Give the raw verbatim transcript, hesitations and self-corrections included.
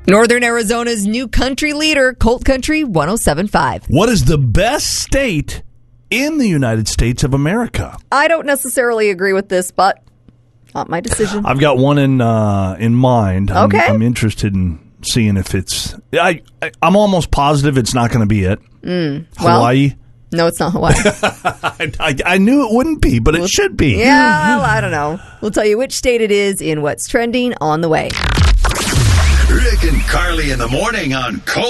Northern Arizona's new country leader, Colt Country one oh seven point five. What is the best state in the United States of America? I don't necessarily agree with this, but not my decision. I've got one in uh, in mind. I'm, Okay. I'm interested in seeing if it's... I, I, I'm almost positive it's not going to be it. Mm, well, Hawaii? No, it's not Hawaii. I, I, I knew it wouldn't be, but it should be. Yeah, well, I don't know. We'll tell you which state it is in What's Trending on the way. Rick and Carly in the morning on Colt.